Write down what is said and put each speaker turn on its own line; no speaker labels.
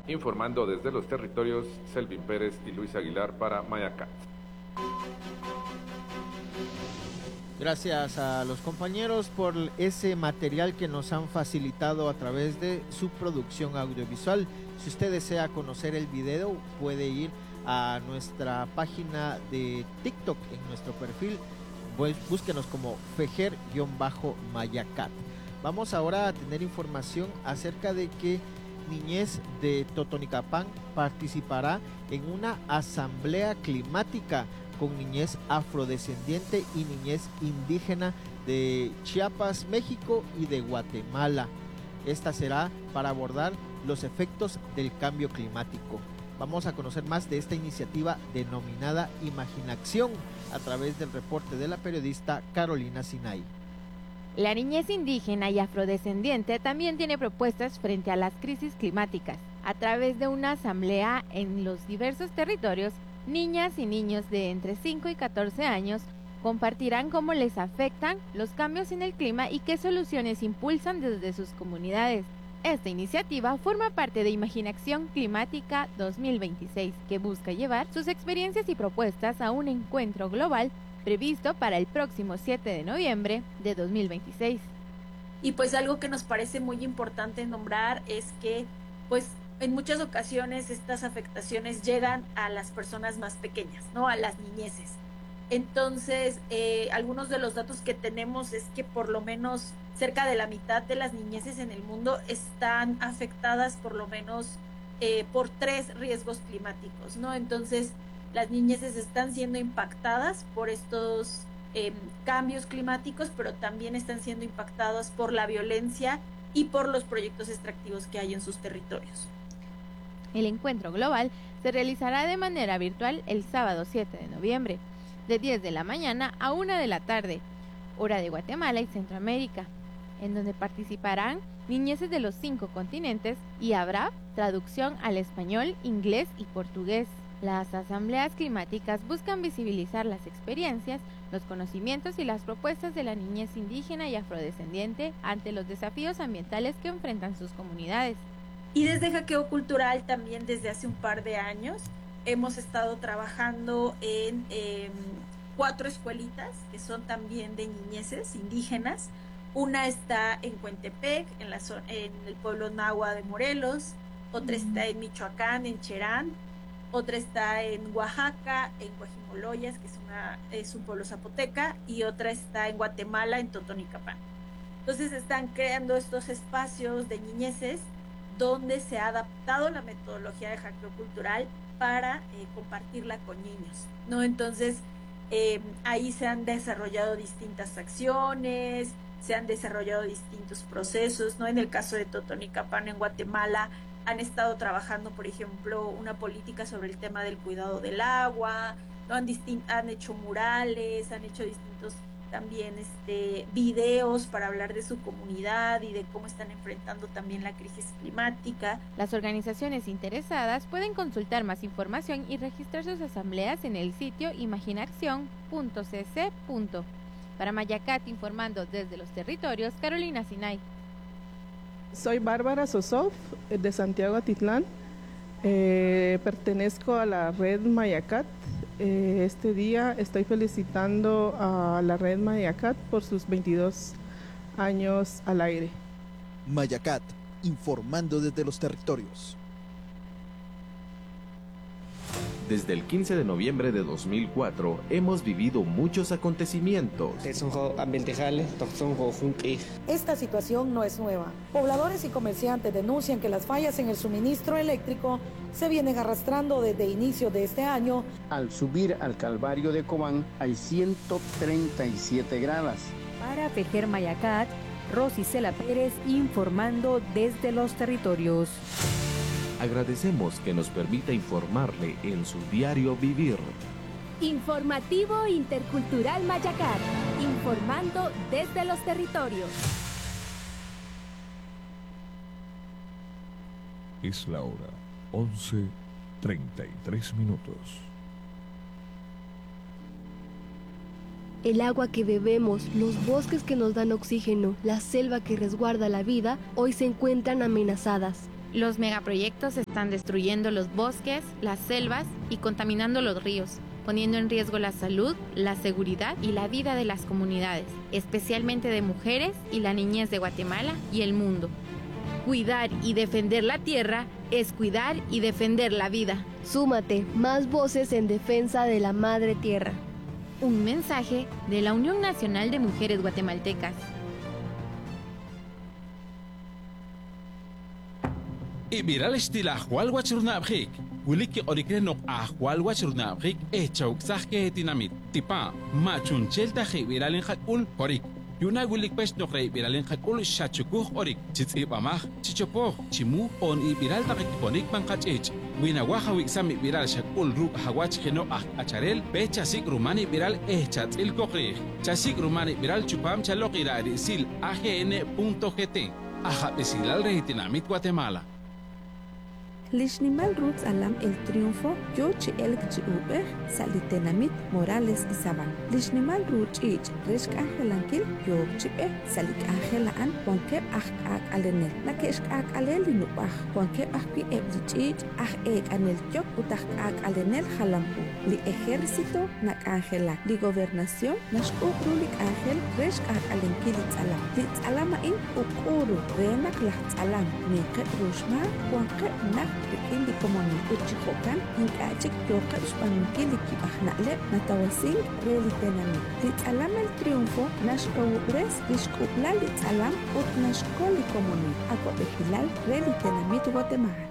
Informando desde los territorios, Selvin Pérez y Luis Aguilar para Mayacat.
Gracias a los compañeros por ese material que nos han facilitado a través de su producción audiovisual. Si usted desea conocer el video, puede ir a nuestra página de TikTok en nuestro perfil. Búsquenos como Fejer-Mayacat. Vamos ahora a tener información acerca de que Niñez de Totonicapán participará en una asamblea climática con niñez afrodescendiente y niñez indígena de Chiapas, México y de Guatemala. Esta será para abordar los efectos del cambio climático. Vamos a conocer más de esta iniciativa denominada Imaginación a través del reporte de la periodista Carolina Sinay.
La niñez indígena y afrodescendiente también tiene propuestas frente a las crisis climáticas. A través de una asamblea en los diversos territorios, niñas y niños de entre 5 y 14 años compartirán cómo les afectan los cambios en el clima y qué soluciones impulsan desde sus comunidades. Esta iniciativa forma parte de Imaginación Climática 2026, que busca llevar sus experiencias y propuestas a un encuentro global previsto para el próximo 7 de noviembre de 2026.
Y pues algo que nos parece muy importante nombrar es que pues en muchas ocasiones estas afectaciones llegan a las personas más pequeñas, ¿no? A las niñeces. Entonces, algunos de los datos que tenemos es que por lo menos cerca de la mitad de las niñeces en el mundo están afectadas por lo menos por 3 riesgos climáticos, ¿no? Entonces, las niñeces están siendo impactadas por estos cambios climáticos, pero también están siendo impactadas por la violencia y por los proyectos extractivos que hay en sus territorios.
El encuentro global se realizará de manera virtual el sábado 7 de noviembre, de 10 de la mañana a 1 de la tarde, hora de Guatemala y Centroamérica, en donde participarán niñeces de los 5 continentes y habrá traducción al español, inglés y portugués. Las asambleas climáticas buscan visibilizar las experiencias, los conocimientos y las propuestas de la niñez indígena y afrodescendiente ante los desafíos ambientales que enfrentan sus comunidades.
Y desde Hackeo Cultural también desde hace un par de años hemos estado trabajando en 4 escuelitas que son también de niñeces indígenas. Una está en Cuentepec, en el pueblo náhuatl de Morelos, otra está en Michoacán, en Cherán, otra está en Oaxaca, en Guajimoloyas, que es un pueblo zapoteca, y otra está en Guatemala, en Totonicapán. Entonces están creando estos espacios de niñeces donde se ha adaptado la metodología de hackeo cultural para compartirla con niños, ¿no? Entonces, ahí se han desarrollado distintas acciones, se han desarrollado distintos procesos, ¿no? En el caso de Totonicapán, en Guatemala, han estado trabajando, por ejemplo, una política sobre el tema del cuidado del agua, ¿no? Han hecho murales, han hecho distintos también videos para hablar de su comunidad y de cómo están enfrentando también la crisis climática.
Las organizaciones interesadas pueden consultar más información y registrar sus asambleas en el sitio imaginacion.cc. Para Mayacat, informando desde los territorios, Carolina Sinay.
Soy Bárbara Sosov, de Santiago Atitlán. Pertenezco a la red Mayacat. Este día estoy felicitando a la red Mayacat por sus 22 años al aire.
Mayacat, informando desde los territorios.
Desde el 15 de noviembre de 2004 hemos vivido muchos acontecimientos.
Esta situación no es nueva. Pobladores y comerciantes denuncian que las fallas en el suministro eléctrico se vienen arrastrando desde inicio de este año.
Al subir al Calvario de Cobán hay 137 gradas.
Para Fejer Mayacat, Rosy Cela Pérez informando desde los territorios.
Agradecemos que nos permita informarle en su diario vivir.
Informativo Intercultural Mayacat, informando desde los territorios.
Es la hora 11:33.
El agua que bebemos, los bosques que nos dan oxígeno, la selva que resguarda la vida, hoy se encuentran amenazadas.
Los megaproyectos están destruyendo los bosques, las selvas y contaminando los ríos, poniendo en riesgo la salud, la seguridad y la vida de las comunidades, especialmente de mujeres y la niñez de Guatemala y el mundo. Cuidar y defender la tierra es cuidar y defender la vida.
Súmate, más voces en defensa de la madre tierra.
Un mensaje de la Unión Nacional de Mujeres Guatemaltecas.
Ibiral estila ahwal wachurnabrik. Wiliki orikreno ahwal wachurnabrik echauk sahke tinamit. Tipa, machunchel ibiralin hakul horik. Yuna wilik pes no rey ibiralin hakul shachukuh orik. Chitsibamah, chichopoh, chimu on ibiral takiponik mankachich. Winawaha wiksam ibiral shakul ru hawach geno acharel pecha sik rumani ibiral echat il kokri. Chasik rumani ibiral chupam chalokira sil agn.gt. Aja besilal rehitinamit Guatemala.
Lishnimal Roots Alam El Triunfo, Yochi El Chiuber, Salitenamit Morales Isaban. Lishnimal Roots Ich, Resk Angelankil, Yok Chipe, Salik Angelaan, Ponke Ak Alenel, Nakesh Ak Alelinubach, Ponke Akpi Eblich, Ek Anel Yok Utak Ak Alenel Halampu, Li Ejército, Nak Angela, Li Gobernación, Nashku Rulik Angel, Resk Ak Alenkilit Alam, Litz Alamain, Ukuru, Renak Lacht Alam, Neke Rushma, Ponke Nak. Pekin di komoni uchihokan hinkachik yoka ispanuki likibajnale natawasing relitenami. Litzalam El Triunfo nashkawures lishkupla litzalam ut nashkoli komoni. Aguapejilal relitenami Guatemala.